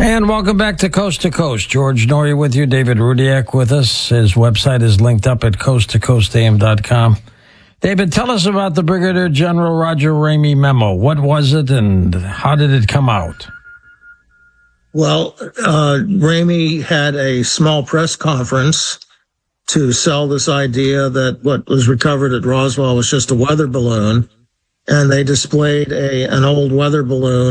And welcome back to Coast. George Noory with you, David Rudiak with us. His website is linked up at coasttocoastam.com. David, tell us about the Brigadier General Roger Ramey memo. What was it and how did it come out? Well, Ramey had a small press conference to sell this idea that what was recovered at Roswell was just a weather balloon. And they displayed an old weather balloon